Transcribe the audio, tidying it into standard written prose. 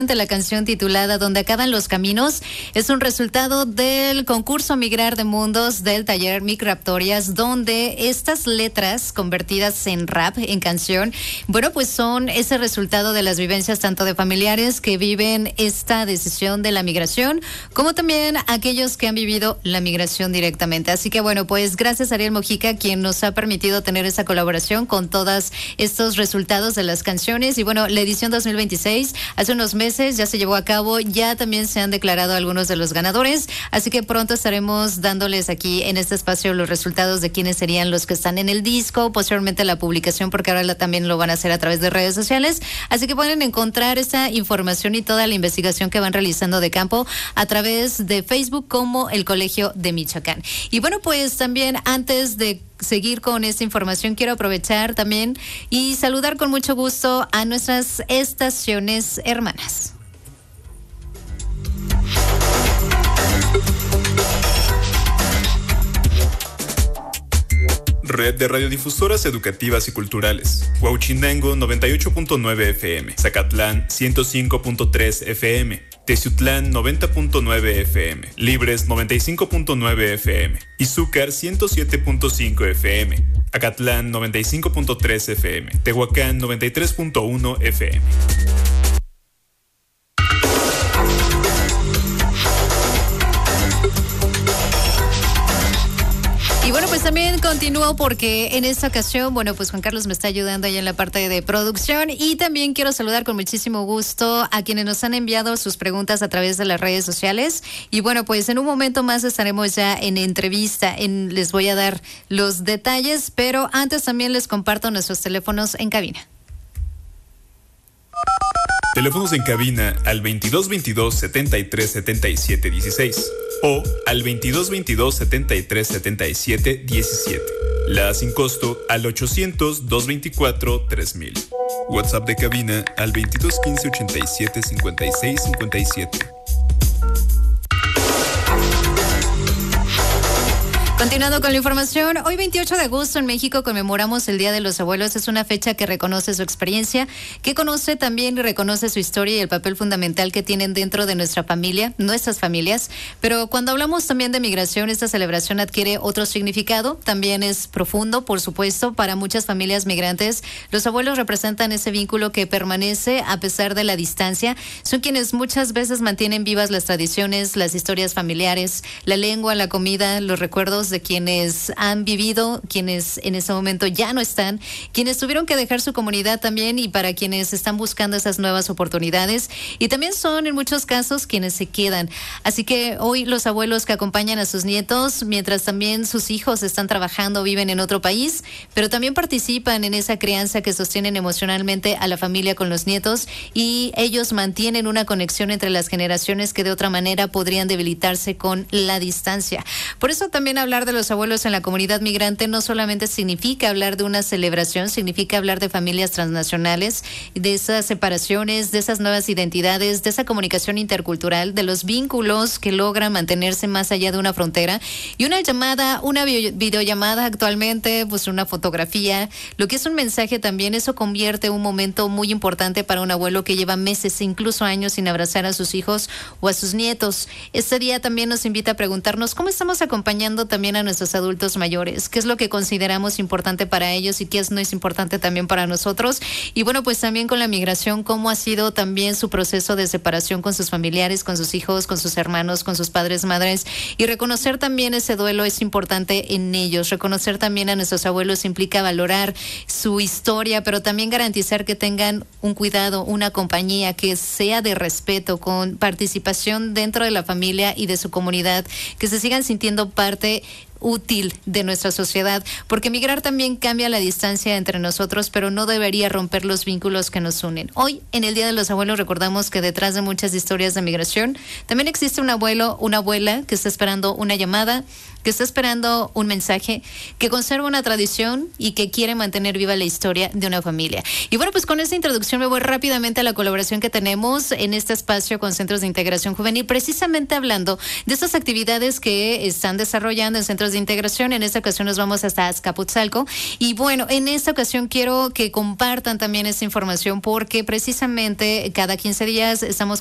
La canción titulada Donde acaban los caminos es un resultado del concurso Migrar de Mundos del taller Migraptorias, donde estas letras convertidas en rap, en canción, bueno, pues son ese resultado de las vivencias tanto de familiares que viven esta decisión de la migración, como también aquellos que han vivido la migración directamente. Así que bueno, pues gracias a Ariel Mojica, quien nos ha permitido tener esa colaboración con todos estos resultados de las canciones. Y bueno, la edición 2026, hace unos meses ya se llevó a cabo, ya también se han declarado algunos de los ganadores, así que pronto estaremos dándoles aquí en este espacio los resultados de quiénes serían los que están en el disco, posteriormente la publicación, porque ahora también lo van a hacer a través de redes sociales, así que pueden encontrar esa información y toda la investigación que van realizando de campo a través de Facebook como el Colegio de Michoacán. Y bueno, pues también antes de seguir con esta información, quiero aprovechar también y saludar con mucho gusto a nuestras estaciones hermanas. Red de Radiodifusoras Educativas y Culturales. Huauchinango 98.9 FM, Zacatlán 105.3 FM, Teciutlán 90.9 FM, Libres 95.9 FM, Izúcar 107.5 FM, Acatlán 95.3 FM, Tehuacán 93.1 FM. Y bueno, pues también continúo porque en esta ocasión, bueno, pues Juan Carlos me está ayudando ahí en la parte de producción, y también quiero saludar con muchísimo gusto a quienes nos han enviado sus preguntas a través de las redes sociales. Y bueno, pues en un momento más estaremos ya en entrevista, les voy a dar los detalles, pero antes también les comparto nuestros teléfonos en cabina. Teléfonos en cabina al 2222 73 77 16 o al 2222 73 77 17. La sin costo al 800 224 3000. WhatsApp de cabina al 2215 87 56 57. Continuando con la información, hoy 28 de agosto en México conmemoramos el Día de los Abuelos. Es una fecha que reconoce su experiencia, que conoce también y reconoce su historia y el papel fundamental que tienen dentro de nuestra familia, nuestras familias. Pero cuando hablamos también de migración, esta celebración adquiere otro significado. También es profundo, por supuesto, para muchas familias migrantes. Los abuelos representan ese vínculo que permanece a pesar de la distancia. Son quienes muchas veces mantienen vivas las tradiciones, las historias familiares, la lengua, la comida, los recuerdos de quienes han vivido, quienes en ese momento ya no están, quienes tuvieron que dejar su comunidad también, y para quienes están buscando esas nuevas oportunidades, y también son en muchos casos quienes se quedan. Así que hoy los abuelos que acompañan a sus nietos, mientras también sus hijos están trabajando, viven en otro país, pero también participan en esa crianza que sostienen emocionalmente a la familia con los nietos, y ellos mantienen una conexión entre las generaciones que de otra manera podrían debilitarse con la distancia. Por eso también hablar de los abuelos en la comunidad migrante no solamente significa hablar de una celebración, significa hablar de familias transnacionales, de esas separaciones, de esas nuevas identidades, de esa comunicación intercultural, de los vínculos que logran mantenerse más allá de una frontera, y una llamada, una videollamada actualmente, pues una fotografía, lo que es un mensaje también, eso convierte un momento muy importante para un abuelo que lleva meses, incluso años sin abrazar a sus hijos o a sus nietos. Este día también nos invita a preguntarnos cómo estamos acompañando también a nuestros adultos mayores, qué es lo que consideramos importante para ellos y qué no es importante también para nosotros. Y bueno, pues también con la migración, cómo ha sido también su proceso de separación con sus familiares, con sus hijos, con sus hermanos, con sus padres, madres, y reconocer también ese duelo es importante en ellos. Reconocer también a nuestros abuelos implica valorar su historia, pero también garantizar que tengan un cuidado, una compañía que sea de respeto, con participación dentro de la familia y de su comunidad, que se sigan sintiendo parte útil de nuestra sociedad, porque migrar también cambia la distancia entre nosotros, pero no debería romper los vínculos que nos unen. Hoy, en el Día de los Abuelos, recordamos que detrás de muchas historias de migración, también existe un abuelo, una abuela que está esperando una llamada, que está esperando un mensaje, que conserva una tradición y que quiere mantener viva la historia de una familia. Y bueno, pues con esta introducción me voy rápidamente a la colaboración que tenemos en este espacio con Centros de Integración Juvenil, precisamente hablando de estas actividades que están desarrollando en centros centros de integración. En esta ocasión nos vamos hasta Azcapotzalco. Y bueno, en esta ocasión quiero que compartan también esta información porque precisamente cada 15 días estamos